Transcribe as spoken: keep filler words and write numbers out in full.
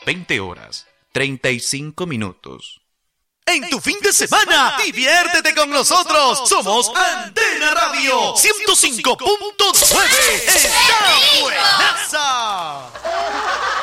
veinte horas, treinta y cinco minutos. En tu fin de semana, diviértete con nosotros. Somos Antena Radio ciento cinco punto nueve. ¡Está buenaza!